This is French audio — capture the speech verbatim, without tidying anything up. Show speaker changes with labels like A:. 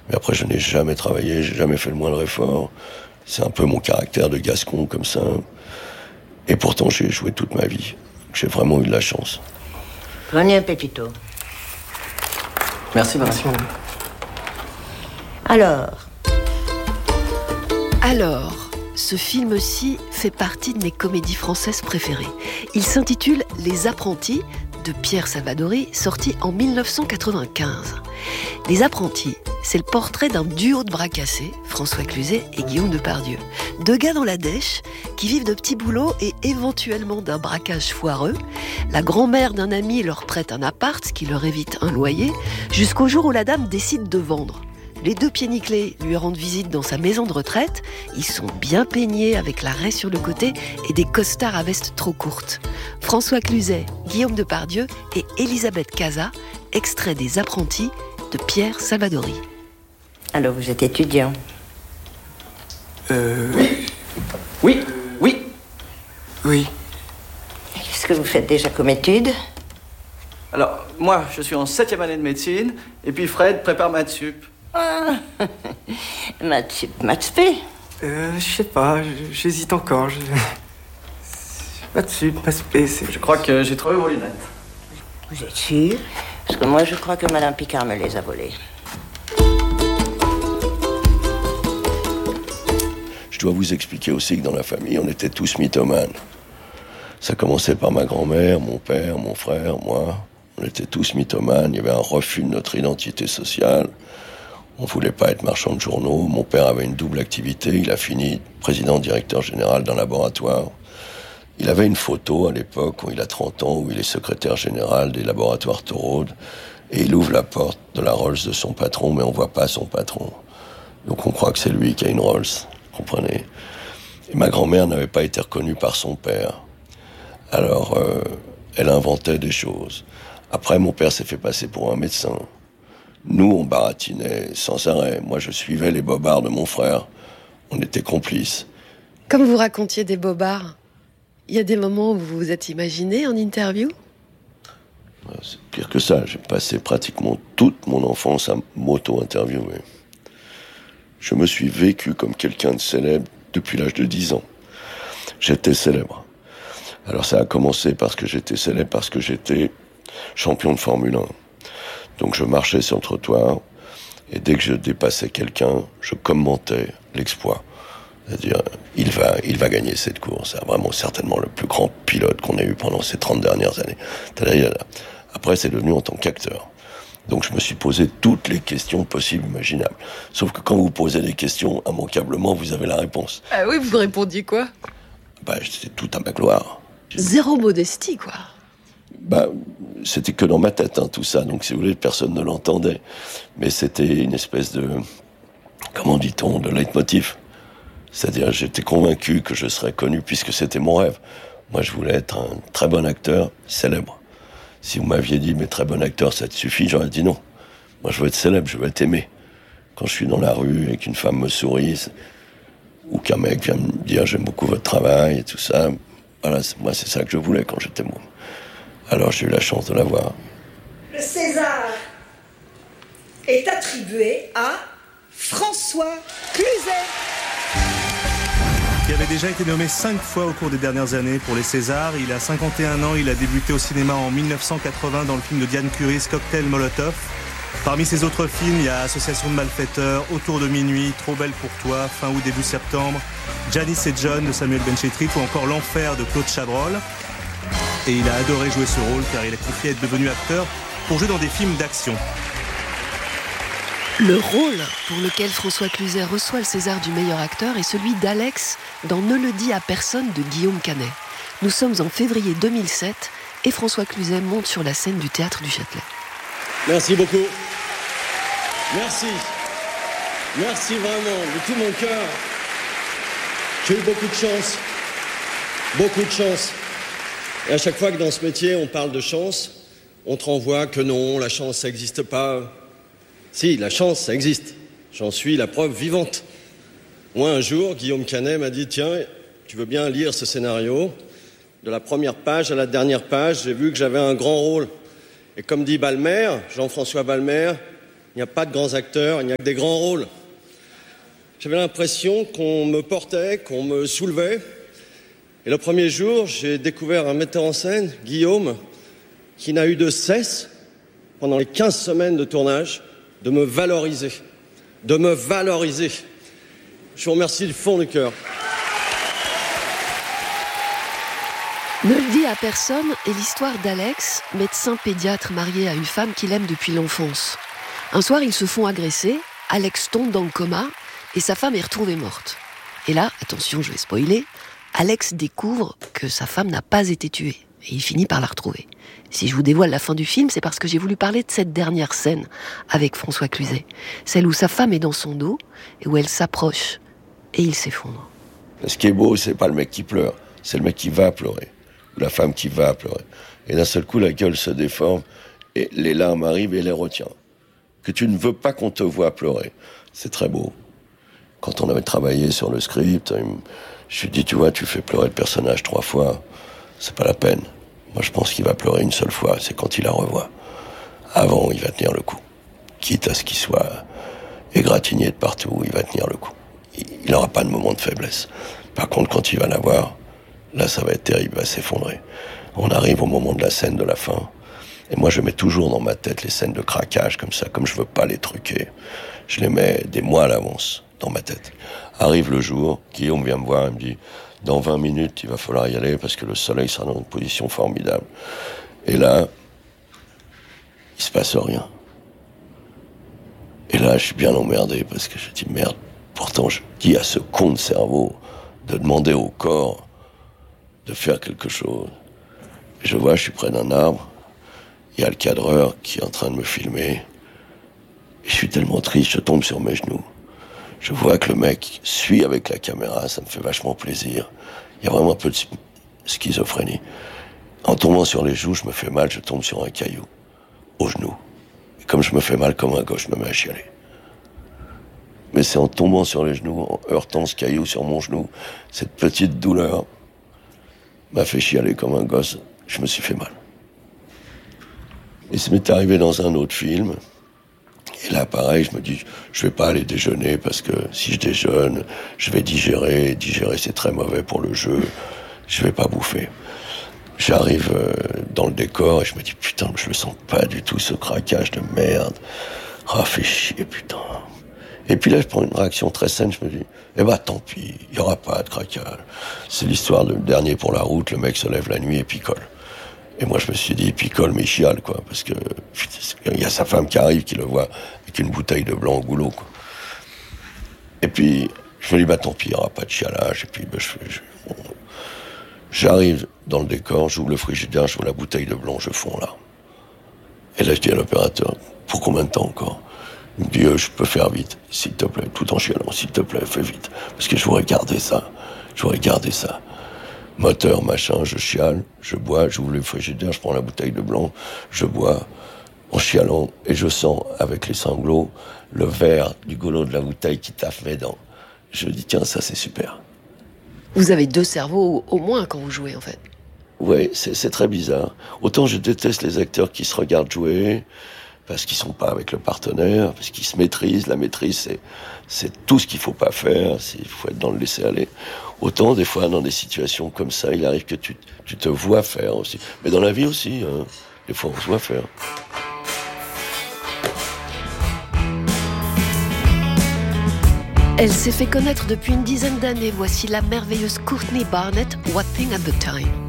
A: Mais après, je n'ai jamais travaillé, j'ai jamais fait le moindre effort. C'est un peu mon caractère de gascon, comme ça. Et pourtant, j'ai joué toute ma vie. J'ai vraiment eu de la chance.
B: Prenez un pépito.
C: Merci, madame.
B: Alors
D: Alors, ce film-ci fait partie de mes comédies françaises préférées. Il s'intitule Les Apprentis, de Pierre Salvadori, sorti en dix-neuf cent quatre-vingt-quinze. Les Apprentis, c'est le portrait d'un duo de bras cassés, François Cluzet et Guillaume Depardieu. Deux gars dans la dèche, qui vivent de petits boulots et éventuellement d'un braquage foireux. La grand-mère d'un ami leur prête un appart, ce qui leur évite un loyer, jusqu'au jour où la dame décide de vendre. Les deux pieds nickelés lui rendent visite dans sa maison de retraite. Ils sont bien peignés avec la raie sur le côté et des costards à veste trop courte. François Cluzet, Guillaume Depardieu et Elisabeth Cazat, extrait des Apprentis de Pierre Salvadori.
B: Alors, vous êtes étudiant?
C: Euh... Oui. Oui. Oui. Oui.
B: Qu'est-ce que vous faites déjà comme études?
C: Alors, moi, je suis en septième année de médecine, et puis Fred prépare maths sup.
B: Ah, maths sup, maths spé.
E: Euh, je sais pas, j'hésite encore. Je... Maths sup, maths spé, c'est...
C: Je crois que j'ai trouvé vos lunettes.
B: Vous êtes sûr? Parce que moi, je crois que Madame Picard me les a volées.
A: Je dois vous expliquer aussi que dans la famille, on était tous mythomanes. Ça commençait par ma grand-mère, mon père, mon frère, moi. On était tous mythomanes. Il y avait un refus de notre identité sociale. On voulait pas être marchand de journaux. Mon père avait une double activité. Il a fini président-directeur général d'un laboratoire. Il avait une photo à l'époque, où il a trente ans, où il est secrétaire général des laboratoires Thorold. Et il ouvre la porte de la Rolls de son patron, mais on voit pas son patron. Donc on croit que c'est lui qui a une Rolls. Comprenez. Et ma grand-mère n'avait pas été reconnue par son père. Alors, euh, elle inventait des choses. Après, mon père s'est fait passer pour un médecin. Nous, on baratinait sans arrêt. Moi, je suivais les bobards de mon frère. On était complices.
D: Comme vous racontiez des bobards, il y a des moments où vous vous êtes imaginé en interview?
A: C'est pire que ça. J'ai passé pratiquement toute mon enfance à m'auto-interviewer. Je me suis vécu comme quelqu'un de célèbre depuis l'âge de dix ans. J'étais célèbre. Alors ça a commencé parce que j'étais célèbre, parce que j'étais champion de Formule un. Donc je marchais sur le trottoir, et dès que je dépassais quelqu'un, je commentais l'exploit. C'est-à-dire, il va, il va gagner cette course. C'est vraiment certainement le plus grand pilote qu'on ait eu pendant ces trente dernières années. Après, c'est devenu en tant qu'acteur. Donc je me suis posé toutes les questions possibles, imaginables. Sauf que quand vous posez des questions, immanquablement, vous avez la réponse.
D: Ah oui, vous répondiez quoi?
A: Bah, c'était tout à ma gloire.
D: Zéro modestie, quoi.
A: Bah, c'était que dans ma tête, hein, tout ça. Donc, si vous voulez, personne ne l'entendait. Mais c'était une espèce de... Comment dit-on? De leitmotiv. C'est-à-dire, j'étais convaincu que je serais connu puisque c'était mon rêve. Moi, je voulais être un très bon acteur, célèbre. Si vous m'aviez dit, mais très bon acteur, ça te suffit, j'aurais dit non. Moi, je veux être célèbre, je veux être aimé. Quand je suis dans la rue et qu'une femme me sourit, ou qu'un mec vient me dire, j'aime beaucoup votre travail et tout ça, voilà, moi, c'est ça que je voulais quand j'étais môme. Alors, j'ai eu la chance de l'avoir.
F: Le César est attribué à François Cluzet.
G: Il avait déjà été nommé cinq fois au cours des dernières années pour les Césars. Il a cinquante et un ans, il a débuté au cinéma en dix-neuf cent quatre-vingts dans le film de Diane Curis, Cocktail Molotov. Parmi ses autres films, il y a Association de malfaiteurs, Autour de minuit, Trop belle pour toi, Fin août, début septembre, Janice et John de Samuel Benchetrit ou encore L'enfer de Claude Chabrol. Et il a adoré jouer ce rôle car il est confié être devenu acteur pour jouer dans des films d'action.
D: Le rôle pour lequel François Cluzet reçoit le César du meilleur acteur est celui d'Alex dans Ne le dis à personne de Guillaume Canet. Nous sommes en février deux mille sept et François Cluzet monte sur la scène du Théâtre du Châtelet.
H: Merci beaucoup. Merci. Merci vraiment, de tout mon cœur. J'ai eu beaucoup de chance. Beaucoup de chance. Et à chaque fois que dans ce métier, on parle de chance, on te renvoie que non, la chance, ça n'existe pas. Si, la chance, ça existe. J'en suis la preuve vivante. Moi, un jour, Guillaume Canet m'a dit « Tiens, tu veux bien lire ce scénario ? De la première page à la dernière page, j'ai vu que j'avais un grand rôle. Et comme dit Balmer, Jean-François Balmer, n'y a pas de grands acteurs, il n'y a que des grands rôles. J'avais l'impression qu'on me portait, qu'on me soulevait. Et le premier jour, j'ai découvert un metteur en scène, Guillaume, qui n'a eu de cesse, pendant les quinze semaines de tournage, de me valoriser. De me valoriser. Je vous remercie du fond du cœur.
D: Ne le dit à personne est l'histoire d'Alex, médecin pédiatre marié à une femme qu'il aime depuis l'enfance. Un soir, ils se font agresser, Alex tombe dans le coma et sa femme est retrouvée morte. Et là, attention, je vais spoiler, Alex découvre que sa femme n'a pas été tuée et il finit par la retrouver. Si je vous dévoile la fin du film, c'est parce que j'ai voulu parler de cette dernière scène avec François Cluzet, celle où sa femme est dans son dos et où elle s'approche et il s'effondre.
A: Ce qui est beau, c'est pas le mec qui pleure, c'est le mec qui va pleurer, ou la femme qui va pleurer. Et d'un seul coup, la gueule se déforme et les larmes arrivent et les retient. Que tu ne veux pas qu'on te voie pleurer, c'est très beau. Quand on avait travaillé sur le script, je me suis dit, tu vois, tu fais pleurer le personnage trois fois, c'est pas la peine. Moi, je pense qu'il va pleurer une seule fois, c'est quand il la revoit. Avant, il va tenir le coup. Quitte à ce qu'il soit égratigné de partout, il va tenir le coup. Il n'aura pas de moment de faiblesse. Par contre, quand il va la voir, là, ça va être terrible, il va s'effondrer. On arrive au moment de la scène de la fin, et moi, je mets toujours dans ma tête les scènes de craquage, comme ça, comme je veux pas les truquer. Je les mets des mois à l'avance, dans ma tête. Arrive le jour, Guillaume vient me voir, il me dit... Dans vingt minutes, il va falloir y aller parce que le soleil sera dans une position formidable. Et là, il se passe rien. Et là, je suis bien emmerdé parce que je dis merde. Pourtant, je dis à ce con de cerveau de demander au corps de faire quelque chose. Et je vois, je suis près d'un arbre. Il y a le cadreur qui est en train de me filmer. Et je suis tellement triste, je tombe sur mes genoux. Je vois que le mec suit avec la caméra, ça me fait vachement plaisir. Il y a vraiment un peu de schizophrénie. En tombant sur les joues, je me fais mal, je tombe sur un caillou, au genou. Et comme je me fais mal comme un gosse, je me mets à chialer. Mais c'est en tombant sur les genoux, en heurtant ce caillou sur mon genou, cette petite douleur m'a fait chialer comme un gosse, je me suis fait mal. Et ça m'est arrivé dans un autre film. Et là, pareil, je me dis, je vais pas aller déjeuner parce que si je déjeune, je vais digérer. Digérer, c'est très mauvais pour le jeu. Je vais pas bouffer. J'arrive euh, dans le décor et je me dis, putain, je le sens pas du tout, ce craquage de merde. Ah, fait chier, putain. Et puis là, je prends une réaction très saine, je me dis, eh ben, tant pis, il y aura pas de craquage. C'est l'histoire du dernier pour la route, le mec se lève la nuit et picole. Et moi, je me suis dit, picole, mais il chiale, quoi, parce que il y a sa femme qui arrive, qui le voit avec une bouteille de blanc au goulot, quoi. Et puis, je me dis, bah tant pis, il n'y aura pas de chialage. Et puis, bah, je, je, on... j'arrive dans le décor, j'ouvre le frigidaire, j'ouvre la bouteille de blanc, je fonds là. Et là, je dis à l'opérateur, pour combien de temps encore? Il me dit, euh, je peux faire vite, s'il te plaît, tout en chialant, s'il te plaît, fais vite. Parce que je voudrais garder ça, je voudrais garder ça. Moteur, machin, je chiale, je bois, j'ouvre le frigidaire, je prends la bouteille de blanc, je bois en chialant, et je sens, avec les sanglots, le verre du goulot de la bouteille qui taffe mes dents. Je dis, tiens, ça c'est super.
D: Vous avez deux cerveaux au moins quand vous jouez, en fait.
A: Oui, c'est, c'est très bizarre. Autant je déteste les acteurs qui se regardent jouer, parce qu'ils sont pas avec le partenaire, parce qu'ils se maîtrisent. La maîtrise, c'est, c'est tout ce qu'il faut pas faire, il faut être dans le laisser-aller. Autant, des fois, dans des situations comme ça, il arrive que tu, tu te vois faire aussi. Mais dans la vie aussi, hein, des fois, on se voit faire.
D: Elle s'est fait connaître depuis une dizaine d'années. Voici la merveilleuse Courtney Barnett, What Thing at the Time.